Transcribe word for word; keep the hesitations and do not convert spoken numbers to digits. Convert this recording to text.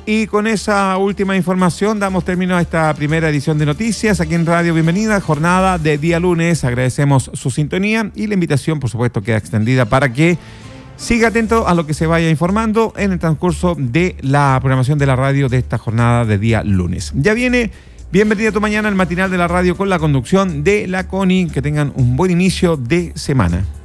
Y con esa última información damos término a esta primera edición de noticias aquí en Radio Bienvenida, jornada de día lunes. Agradecemos su sintonía y la invitación, por supuesto, queda extendida para que siga atento a lo que se vaya informando en el transcurso de la programación de la radio de esta jornada de día lunes. Ya viene Bienvenida tu mañana, el matinal de la radio con la conducción de la Connie. Que tengan un buen inicio de semana.